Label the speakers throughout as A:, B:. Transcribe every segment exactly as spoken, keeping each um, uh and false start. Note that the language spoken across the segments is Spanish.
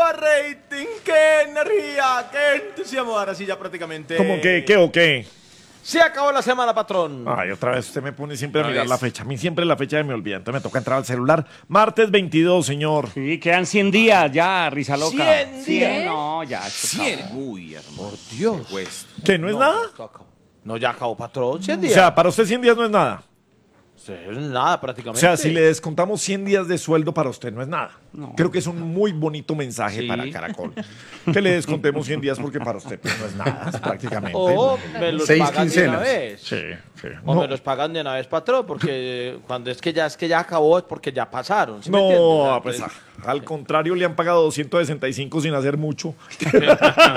A: rating, qué energía, qué entusiasmo. Ahora sí ya prácticamente...
B: ¿Cómo que, qué o qué?
A: Se acabó la semana, patrón.
B: Ay, otra vez usted me pone siempre a
C: Otra
B: mirar
C: vez.
B: la fecha. A mí siempre la fecha me olvida. Entonces me toca entrar al celular. Martes veintidós, señor.
D: Sí, quedan cien días ya, risa loca.
A: ¿cien días?
D: No, ya. esto
C: Cien.
D: acabó.
C: Uy, hermano.
A: Por Dios.
C: Pues,
B: ¿Que no es nada?
A: esto acabó. No, ya acabó, patrón. cien
B: O
A: días.
B: sea, para usted cien días no es nada.
A: Sí, es nada
B: O
A: prácticamente.
B: sea, si le descontamos cien días de sueldo para usted no es nada.
D: No.
B: Creo que es un muy bonito mensaje
D: Sí.
B: para Caracol. Que le descontemos cien días porque para usted pues, no es nada, es prácticamente.
A: O me los
E: Seis
A: pagan de una
E: quincenas.
A: vez.
B: Sí, sí.
A: O
B: No,
A: me los pagan de una vez, patrón, porque cuando es que ya es que ya acabó es porque ya pasaron. ¿sí me entiende? O
B: no
A: sea,
B: pues
A: pues,
B: ah, al contrario le han pagado doscientos sesenta y cinco sin hacer mucho.
A: Pero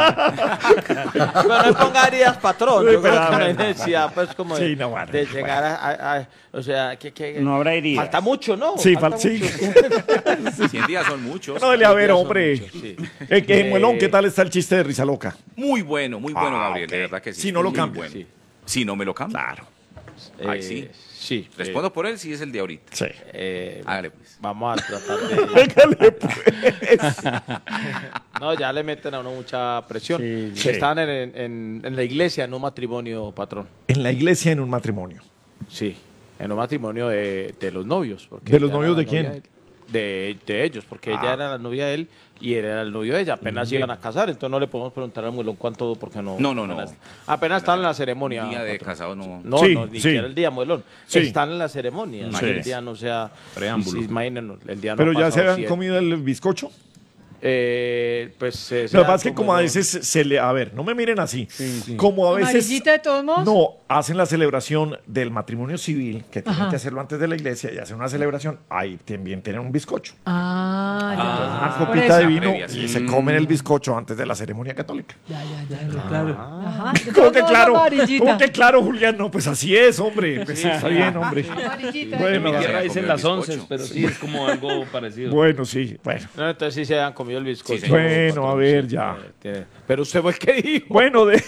A: no ponga heridas, patrón. Yo
B: Pero,
A: creo que no
B: bueno.
A: hay necesidad, pues, como de,
B: Sí, no, bueno,
A: de
B: bueno.
A: llegar a, a- a- O sea, que, que
D: No habrá heridas.
A: falta mucho, ¿no?
B: Sí,
A: falta
B: fal- sí.
A: mucho.
C: cien días son muchos.
B: No, dele a ver,
A: días son
B: hombre.
A: muchos, sí.
B: Eh, que,
A: Eh,
B: Muelón, ¿qué tal está el chiste de Risa Loca?
C: Muy bueno, muy bueno,
B: Ah,
C: Gabriel.
B: ok.
C: De verdad que sí.
B: Si no lo
C: Muy
B: cambia.
C: bueno.
A: Sí.
C: Si no me lo cambia.
B: Claro.
C: Ay,
A: Eh,
C: sí.
A: Sí.
C: Respondo por él si es el de ahorita.
B: Sí.
A: eh, eh,
C: Hágale, pues.
A: Vamos a tratar de...
B: Pégale, pues.
A: No, ya le meten a uno mucha presión.
D: Sí,
B: sí.
A: Están en, en- en la iglesia, en un matrimonio, patrón.
B: En la iglesia, en un matrimonio.
A: Sí, en un matrimonio de, de los novios. porque
B: ¿De los
A: ella era
B: novios
A: la
B: de quién?
A: novia él. De, de ellos, porque
B: Ah.
A: ella era la novia de él y él era el novio de ella. Apenas iban a casar, entonces no le podemos preguntar al muelón cuánto, porque no.
C: No, no, no.
A: Apenas, apenas están en la ceremonia.
C: Día de
A: patrón.
C: casado no.
A: No,
B: Sí,
A: no, ni
B: sí.
A: siquiera el día, muelón.
B: Sí.
A: Están en la ceremonia.
B: Sí.
A: El día no sea.
C: Preámbulo.
A: Sí, imagínense, el día no
B: Pero
A: ha
B: ya se
A: pasado
B: habían
A: siete.
B: comido el bizcocho.
A: Eh, pues. eh,
B: Lo que
A: sea
B: pasa es que como a
A: el-
B: veces se le... A ver, no me miren así. Como a veces...
F: ¿Amarillita de todos modos?
B: No, hacen la celebración del matrimonio civil, que tienen
F: Ajá.
B: que hacerlo antes de la iglesia, y hacen una celebración. Ahí también tienen un bizcocho.
F: Ah, ya.
B: Una
F: Por
B: copita
F: eso.
B: de vino
C: Previa,
B: y
C: sí.
B: se comen el bizcocho antes de la ceremonia católica.
F: Ya, ya, ya, claro. Ajá. De
B: ¿Cómo
F: todos
B: que
F: modos,
B: claro?
F: amarillita.
B: ¿Cómo que claro, Julián? No, pues así es, hombre. Pues sí, está bien, hombre.
F: Amarillita.
B: Bueno,
C: mi
D: Mi
C: tierra
D: tierra
C: se
D: dicen
C: comió el
D: las once,
C: bizcocho.
D: pero sí es como algo parecido.
B: Bueno, sí, bueno.
A: No, entonces sí se han comido el bizcocho.
C: Sí, señor.
B: Bueno, a ver, ya.
A: Eh, tiene- Pero usted fue el que dijo.
B: Bueno, de...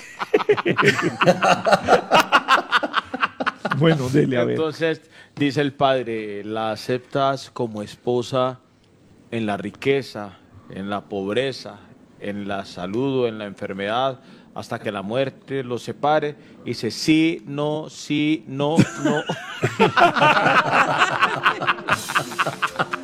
B: Bueno, dele, a ver.
A: Entonces, dice el padre, la aceptas como esposa en la riqueza, en la pobreza, en la salud o en la enfermedad, hasta que la muerte los separe. Y dice, sí, no, sí, no, no.